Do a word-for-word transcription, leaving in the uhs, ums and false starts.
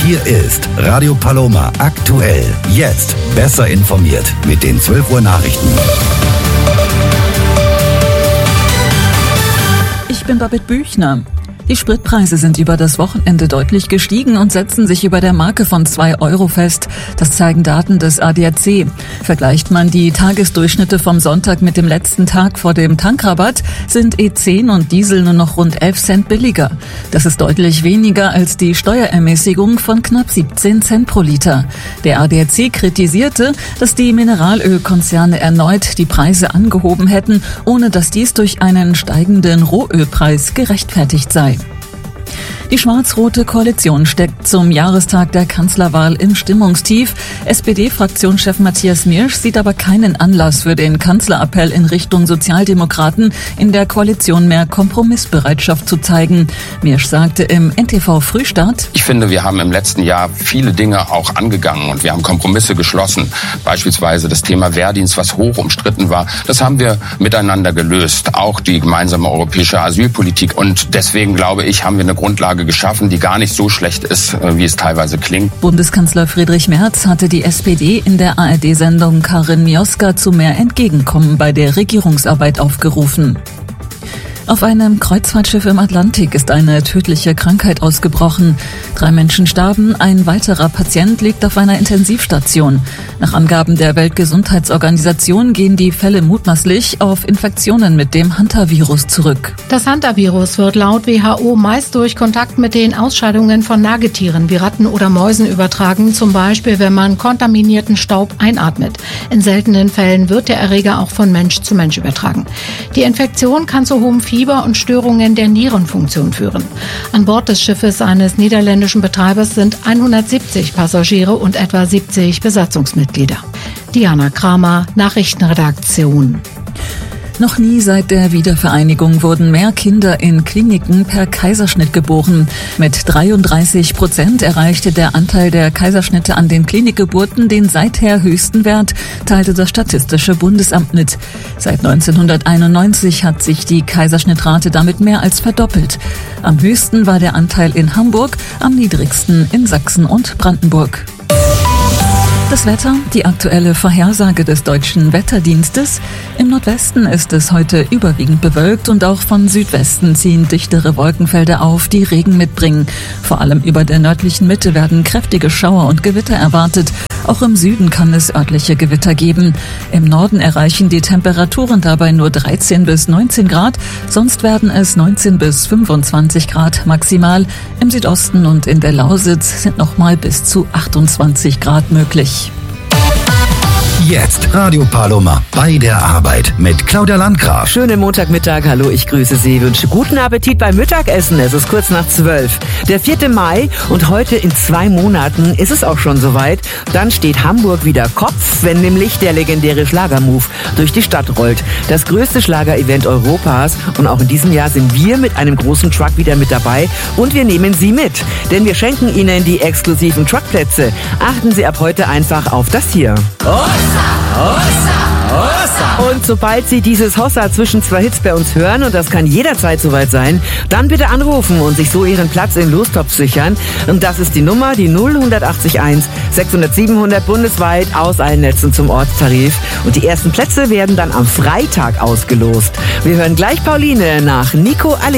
Hier ist Radio Paloma aktuell. Jetzt besser informiert mit den zwölf Uhr Nachrichten. Ich bin Babette Büchner. Die Spritpreise sind über das Wochenende deutlich gestiegen und setzen sich über der Marke von zwei Euro fest. Das zeigen Daten des A D A C. Vergleicht man die Tagesdurchschnitte vom Sonntag mit dem letzten Tag vor dem Tankrabatt, sind E zehn und Diesel nur noch rund elf Cent billiger. Das ist deutlich weniger als die Steuerermäßigung von knapp siebzehn Cent pro Liter. Der A D A C kritisierte, dass die Mineralölkonzerne erneut die Preise angehoben hätten, ohne dass dies durch einen steigenden Rohölpreis gerechtfertigt sei. Die schwarz-rote Koalition steckt zum Jahrestag der Kanzlerwahl im Stimmungstief. S P D-Fraktionschef Matthias Miersch sieht aber keinen Anlass für den Kanzlerappell in Richtung Sozialdemokraten, in der Koalition mehr Kompromissbereitschaft zu zeigen. Miersch sagte im N T V Frühstart: Ich finde, wir haben im letzten Jahr viele Dinge auch angegangen und wir haben Kompromisse geschlossen. Beispielsweise das Thema Wehrdienst, was hoch umstritten war. Das haben wir miteinander gelöst. Auch die gemeinsame europäische Asylpolitik. Und deswegen, glaube ich, haben wir eine Grundlage geschaffen, die gar nicht so schlecht ist, wie es teilweise klingt. Bundeskanzler Friedrich Merz hatte die S P D in der A R D-Sendung Karin Mioska zu mehr Entgegenkommen bei der Regierungsarbeit aufgerufen. Auf einem Kreuzfahrtschiff im Atlantik ist eine tödliche Krankheit ausgebrochen. Drei Menschen starben, ein weiterer Patient liegt auf einer Intensivstation. Nach Angaben der Weltgesundheitsorganisation gehen die Fälle mutmaßlich auf Infektionen mit dem Hantavirus zurück. Das Hantavirus wird laut W H O meist durch Kontakt mit den Ausscheidungen von Nagetieren wie Ratten oder Mäusen übertragen, zum Beispiel wenn man kontaminierten Staub einatmet. In seltenen Fällen wird der Erreger auch von Mensch zu Mensch übertragen. Die Infektion kann zu hohem Fieber und Störungen der Nierenfunktion führen. An Bord des Schiffes eines niederländischen Betreibers sind hundertsiebzig Passagiere und etwa siebzig Besatzungsmitglieder. Diana Kramer, Nachrichtenredaktion. Noch nie seit der Wiedervereinigung wurden mehr Kinder in Kliniken per Kaiserschnitt geboren. Mit dreiunddreißig Prozent erreichte der Anteil der Kaiserschnitte an den Klinikgeburten den seither höchsten Wert, teilte das Statistische Bundesamt mit. Seit neunzehnhunderteinundneunzig hat sich die Kaiserschnittrate damit mehr als verdoppelt. Am höchsten war der Anteil in Hamburg, am niedrigsten in Sachsen und Brandenburg. Das Wetter, die aktuelle Vorhersage des Deutschen Wetterdienstes. Im Nordwesten ist es heute überwiegend bewölkt und auch von Südwesten ziehen dichtere Wolkenfelder auf, die Regen mitbringen. Vor allem über der nördlichen Mitte werden kräftige Schauer und Gewitter erwartet. Auch im Süden kann es örtliche Gewitter geben. Im Norden erreichen die Temperaturen dabei nur dreizehn bis neunzehn Grad, sonst werden es neunzehn bis fünfundzwanzig Grad maximal. Im Südosten und in der Lausitz sind nochmal bis zu achtundzwanzig Grad möglich. Jetzt Radio Paloma bei der Arbeit mit Claudia Landgraf. Schönen Montagmittag, hallo, ich grüße Sie, wünsche guten Appetit beim Mittagessen. Es ist kurz nach zwölf. Der vierte Mai und heute in zwei Monaten ist es auch schon soweit. Dann steht Hamburg wieder Kopf, wenn nämlich der legendäre Schlagermove durch die Stadt rollt. Das größte Schlagerevent Europas und auch in diesem Jahr sind wir mit einem großen Truck wieder mit dabei und wir nehmen Sie mit, denn wir schenken Ihnen die exklusiven Truckplätze. Achten Sie ab heute einfach auf das hier. Hossa, Hossa. Und sobald Sie dieses Hossa zwischen zwei Hits bei uns hören, und das kann jederzeit soweit sein, dann bitte anrufen und sich so Ihren Platz in Lostopf sichern. Und das ist die Nummer, die null acht eins sechshundert siebenhundert bundesweit aus allen Netzen zum Ortstarif. Und die ersten Plätze werden dann am Freitag ausgelost. Wir hören gleich Pauline nach Nico Ali.